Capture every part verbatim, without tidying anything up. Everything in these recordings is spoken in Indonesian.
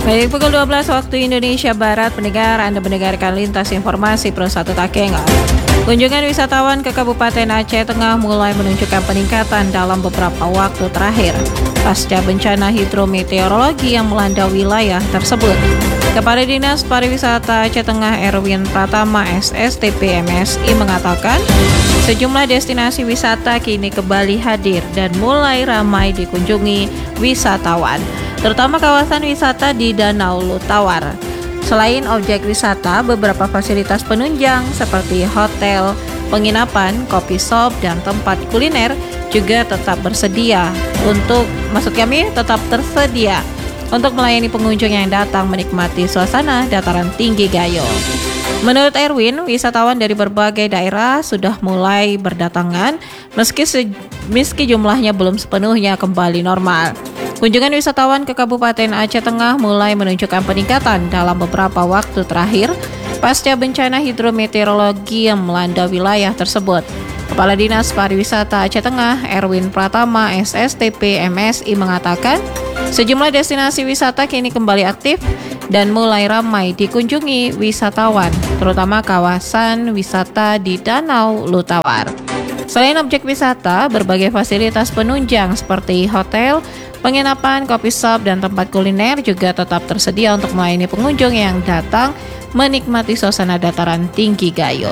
Baik, pukul dua belas waktu Indonesia Barat, pendengar Anda mendengarkan Lintas Informasi Pro satu Takengon. Kunjungan wisatawan ke Kabupaten Aceh Tengah mulai menunjukkan peningkatan dalam beberapa waktu terakhir pasca bencana hidrometeorologi yang melanda wilayah tersebut. Kepala Dinas Pariwisata Aceh Tengah Erwin Pratama S S T P M S I mengatakan sejumlah destinasi wisata kini kembali hadir dan mulai ramai dikunjungi wisatawan, terutama kawasan wisata di Danau Lutawar. Selain objek wisata, beberapa fasilitas penunjang seperti hotel, penginapan, kopi shop, dan tempat kuliner juga tetap bersedia untuk, maksud kami tetap tersedia untuk melayani pengunjung yang datang menikmati suasana dataran tinggi Gayo. Menurut Erwin, wisatawan dari berbagai daerah sudah mulai berdatangan meski se- meski jumlahnya belum sepenuhnya kembali normal. Kunjungan wisatawan ke Kabupaten Aceh Tengah mulai menunjukkan peningkatan dalam beberapa waktu terakhir pasca bencana hidrometeorologi yang melanda wilayah tersebut. Kepala Dinas Pariwisata Aceh Tengah Erwin Pratama S S T P M S I mengatakan sejumlah destinasi wisata kini kembali aktif dan mulai ramai dikunjungi wisatawan, terutama kawasan wisata di Danau Lutawar. Selain objek wisata, berbagai fasilitas penunjang seperti hotel, penginapan, kopi shop, dan tempat kuliner juga tetap tersedia untuk melayani pengunjung yang datang menikmati suasana dataran tinggi Gayo.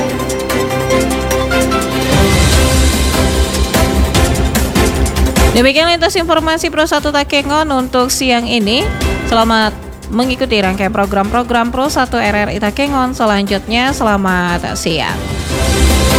Demikian lintas informasi Pro satu Takengon untuk siang ini. Selamat mengikuti rangkaian program-program Pro satu R R I Takengon selanjutnya. Selamat siang.